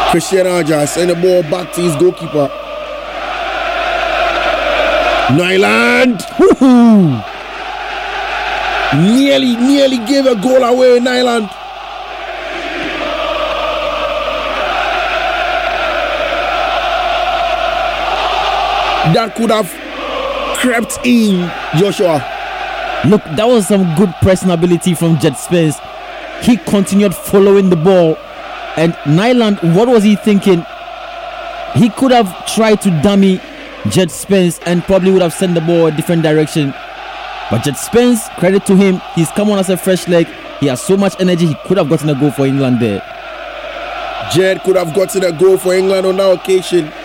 Christian Aja send the ball back to his goalkeeper. Nyland. Nearly gave a goal away, Nyland. That could have crept in, Joshua. Look, that was some good pressing ability from Jet Spence. He continued following the ball. And Nyland, what was he thinking? He could have tried to dummy Jet Spence and probably would have sent the ball a different direction. But Jet Spence, credit to him, he's come on as a fresh leg. He has so much energy, he could have gotten a goal for England there. Jed could have gotten a goal for England on that occasion.